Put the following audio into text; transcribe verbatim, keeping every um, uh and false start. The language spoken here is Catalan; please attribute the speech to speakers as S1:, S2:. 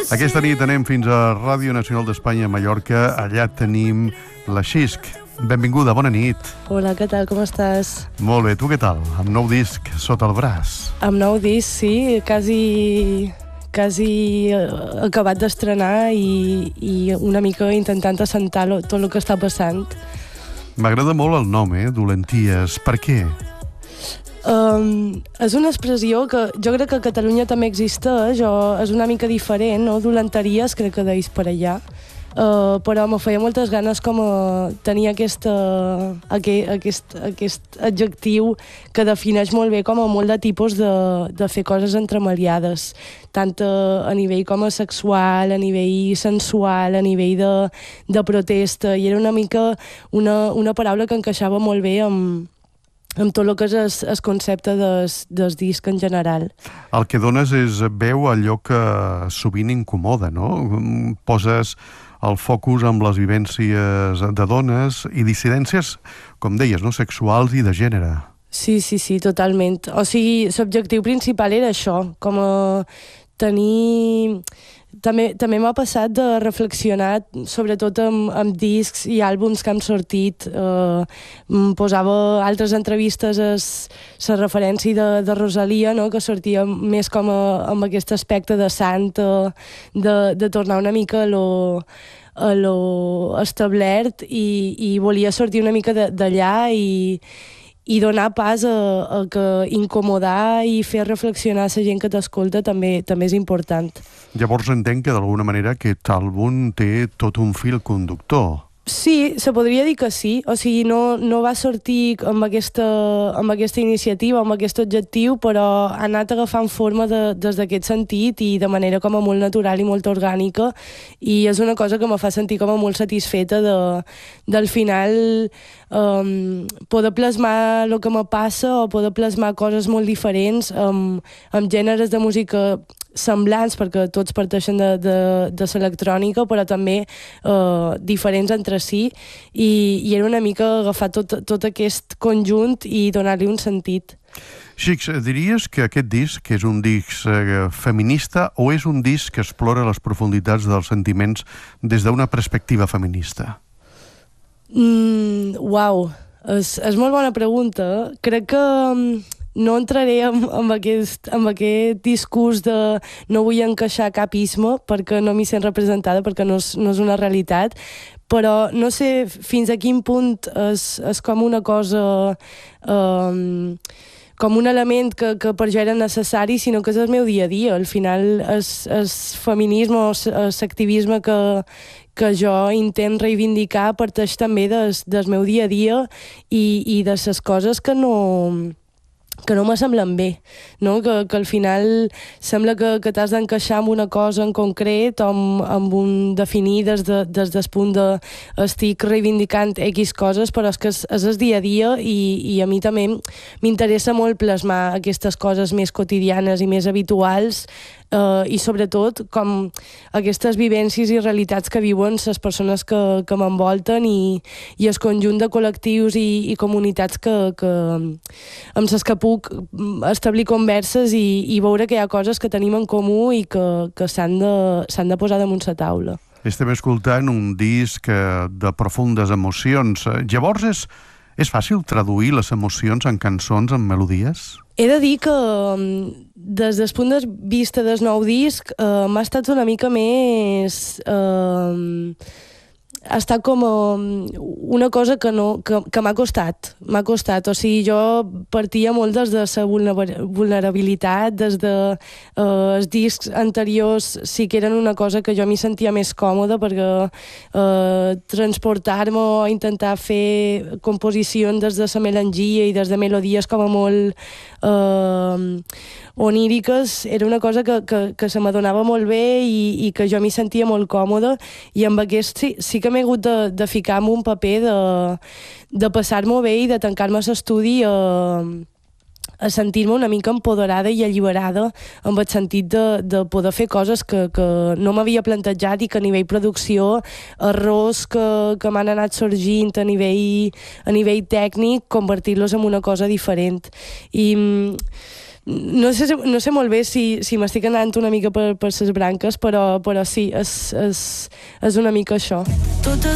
S1: Aquesta nit anem fins a Ràdio Nacional d'Espanya a Mallorca. Allà tenim la Xisc. Benvinguda, bona nit.
S2: Hola, què tal, com estàs?
S1: Molt bé, tu què tal? Amb nou disc sota el braç.
S2: Amb nou disc, sí, quasi, quasi acabat d'estrenar i, i una mica intentant assentar lo, tot el que està passant.
S1: M'agrada molt el nom, eh? Dolenties. Per què?
S2: Um, és una expressió que jo crec que a Catalunya també existeix, o és una mica diferent, no? Dolenteries, crec que deis per allà. Uh, però me feia moltes ganes com a tenir aquesta, aquest, aquest, aquest adjectiu que defineix molt bé com a molt de tipus de, de fer coses entremaliades, tant a, a nivell com a sexual, a nivell sensual, a nivell de, de protesta, i era una mica una, una paraula que encaixava molt bé amb, amb tot el que és el, el concepte des, del disc en general.
S1: El que dones és veu a allò que sovint incomoda, no? Poses el focus amb les vivències de dones i dissidències, com deies, no? Sexuals i de gènere.
S2: Sí, sí, sí, totalment. O sigui, l'objectiu principal era això, com a tenir... També, també m'ha passat de reflexionar, sobretot amb, amb discs i àlbums que han sortit. Eh, posava altres entrevistes a la referència de, de Rosalia, no? Que sortia més com a, amb aquest aspecte de sant, de, de tornar una mica a lo, a lo establert, i, i volia sortir una mica d'allà i i donar pas a, a que incomodar i fer reflexionar la gent que t'escolta també també és important.
S1: Llavors entenc que d'alguna manera aquest àlbum té tot un fil conductor.
S2: Sí, se podria dir que sí. O sigui, no, no va sortir amb aquesta, amb aquesta iniciativa, amb aquest objectiu, però ha anat agafant forma de, des d'aquest sentit i de manera com a molt natural i molt orgànica, i és una cosa que me fa sentir com a molt satisfeta de, del final um, poder plasmar el que me passa o poder plasmar coses molt diferents amb, amb gèneres de música semblants, perquè tots parteixen de, de, de l'electrònica, però també eh, diferents entre si, i, i era una mica agafar tot, tot aquest conjunt i donar-li un sentit.
S1: Xix, diries que aquest disc és un disc eh, feminista o és un disc que explora les profunditats dels sentiments des d'una perspectiva feminista?
S2: Mm, uau, és, és molt bona pregunta. Crec que no entraré amb, amb, aquest, amb aquest discurs de no vull encaixar cap isme perquè no m'hi sent representada, perquè no és, no és una realitat, però no sé fins a quin punt és, és com una cosa... Um, com un element que, que per jo era necessari, sinó que és el meu dia a dia. Al final, el feminisme o l'activisme que, que jo intent reivindicar parteix també del, del meu dia a dia i, i de les coses que no... que no me semblen bé, no? Que, que al final sembla que, que t'has d'encaixar amb una cosa en concret o amb, amb un definir des, de, des del punt de estic reivindicant X coses, però és que és, és el dia a dia, i, i a mi també m'interessa molt plasmar aquestes coses més quotidianes i més habituals, Uh, i sobretot com aquestes vivències i realitats que viuen les persones que, que m'envolten, i, i el conjunt de col·lectius i, i comunitats que, que, amb les que puc establir converses i, i veure que hi ha coses que tenim en comú i que, que s'han de, s'han de posar damunt la taula.
S1: Estem escoltant un disc de profundes emocions. Llavors és, és fàcil traduir les emocions en cançons, en melodies?
S2: He de dir que des del punt de vista del nou disc eh, m'ha estat una mica més... Eh, ha estat com una cosa que, no, que, que m'ha costat, m'ha costat. O sigui, jo partia molt des de la vulnerabilitat, des de eh, els discs anteriors sí que eren una cosa que jo m'hi sentia més còmoda, perquè eh, transportar-me o intentar fer composicions des de la melangia i des de melodies com a molt eh, oníriques era una cosa que, que, que se m'adonava molt bé i, i que jo m'hi sentia molt còmoda, i amb aquest sí, sí que m'he hagut de, de ficar en un paper de, de passar-m'ho bé i de tancar-me a l'estudi a, a sentir-me una mica empoderada i alliberada, amb el sentit de, de poder fer coses que, que no m'havia plantejat i que a nivell producció, errors que, que m'han anat sorgint a nivell, a nivell tècnic, convertir-los en una cosa diferent. I no sé, no sé molt bé si, si m'estic anant una mica per, per ses branques, però, però sí, és, és, és una mica això.